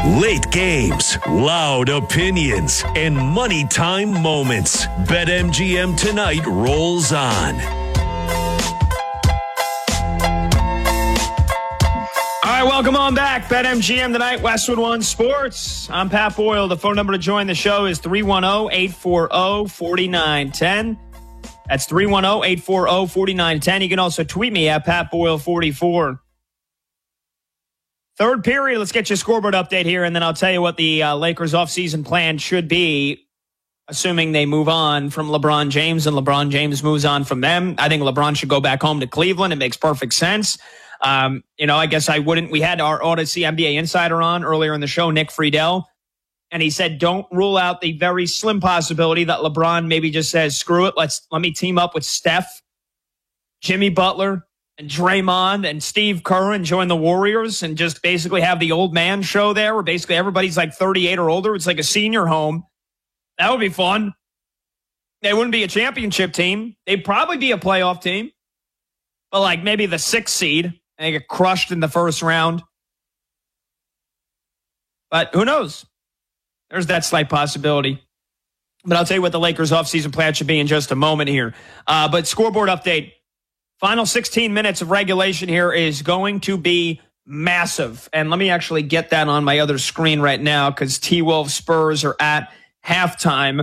Late games, loud opinions, and money time moments. BetMGM tonight rolls on. All right, welcome on back. BetMGM tonight, Westwood One Sports. I'm Pat Boyle. The phone number to join the show is 310-840-4910. That's 310-840-4910. You can also tweet me at PatBoyle44. Third period, let's get your scoreboard update here, and then I'll tell you what the Lakers offseason plan should be, assuming they move on from LeBron James and LeBron James moves on from them. I think LeBron should go back home to Cleveland. It makes perfect sense. I guess I wouldn't. We had our Odyssey NBA insider on earlier in the show, Nick Friedel, and he said don't rule out the very slim possibility that LeBron maybe just says, screw it, let me team up with Steph, Jimmy Butler, and Draymond and Steve Kerr and join the Warriors and just basically have the old man show there where basically everybody's like 38 or older. It's like a senior home. That would be fun. They wouldn't be a championship team. They'd probably be a playoff team, but like maybe the 6th seed. And they get crushed in the first round. But who knows? There's that slight possibility. But I'll tell you what the Lakers offseason plan should be in just a moment here. But scoreboard update. Final 16 minutes of regulation here is going to be massive. And let me actually get that on my other screen right now because T-Wolves Spurs are at halftime.